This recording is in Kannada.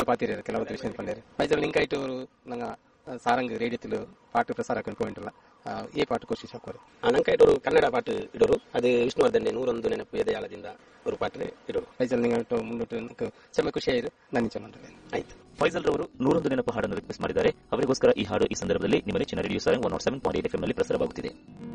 ಪಾತಿರ ಕೆಲವತ್ತು ವಿಷಯ ಪಂಡೇರಿ ಪೈಸಲ್ ಲಿಂಕ್ ಆಯ್ತು ಅವರು ನಂಗ ಸಾರಂಗ್ ರೇಡಿಯೋತಿಲು ಪಾಠ ಪ್ರಸಾರ ಹಾಕೊಂಡು ಹೋಗಿಂಟಲ್ಲ ಈ ಪಾಠ ಕೋಶಿಶ್ ಹಾಕೋರು ನಂಕಾಯ್ತು ಕನ್ನಡ ಪಾಠ ಇಡೋರು ಅದು ವಿಷ್ಣುವರ್ಧನ್ 101 ನೆನಪು ಎದೆಯಾಳದಿಂದ ಅವರು ಪಾಠ ಇಡೋರು ಪೈಸಲ್ ನಿಂಗೆ ಮುಂದೊಟ್ಟು ಸಮ ಖುಷಿಯಾಯಿರು ನಾನು ಚೆನ್ನ ಆಯ್ತು. ಫೈಸಲ್ ರವರು 101 ನೆನಪು ಹಾಡನ್ನು ರಿಕ್ವೆಸ್ಟ್ ಮಾಡಿದ್ದಾರೆ. ಅವರಿಗೋಸ್ಕರ ಈ ಹಾಡು ಈ ಸಂದರ್ಭದಲ್ಲಿ ನಿಮ್ಮ ನೆಚ್ಚಿನ ರೇಡಿಯೋ ಸಾರಂಗ್ 107.8 FM ನಲ್ಲಿ ಪ್ರಸಾರವಾಗುತ್ತಿದೆ.